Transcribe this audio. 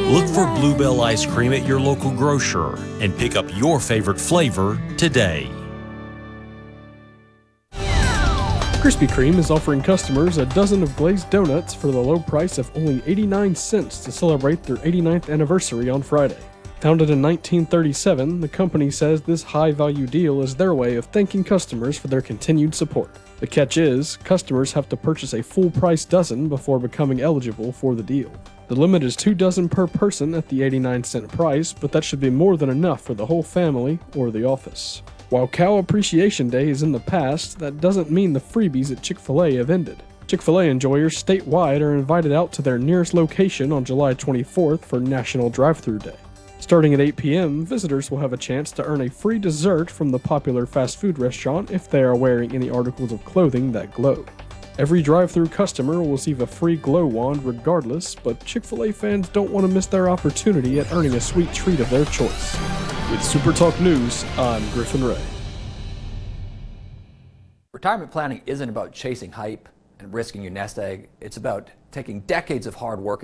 Look for Bluebell ice cream at your local grocer and pick up your favorite flavor today. Krispy Kreme is offering customers a dozen of glazed donuts for the low price of only 89 cents to celebrate their 89th anniversary on Friday. Founded in 1937, the company says this high-value deal is their way of thanking customers for their continued support. The catch is, customers have to purchase a full-price dozen before becoming eligible for the deal. The limit is 2 dozen per person at the 89-cent price, but that should be more than enough for the whole family or the office. While Cow Appreciation Day is in the past, that doesn't mean the freebies at Chick-fil-A have ended. Chick-fil-A enjoyers statewide are invited out to their nearest location on July 24th for National Drive-Thru Day. Starting at 8 p.m., visitors will have a chance to earn a free dessert from the popular fast food restaurant if they are wearing any articles of clothing that glow. Every drive-thru customer will receive a free glow wand regardless, but Chick-fil-A fans don't want to miss their opportunity at earning a sweet treat of their choice. With Super Talk News, I'm Griffin Ray. Retirement planning isn't about chasing hype and risking your nest egg. It's about taking decades of hard work